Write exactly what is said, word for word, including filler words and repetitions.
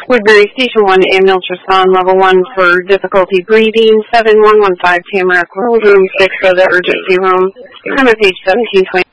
Woodbury Station one, ambulance respond level one for difficulty breathing, seven one one five Tamarack Road, room six of the urgency room. Come at page seventeen twenty.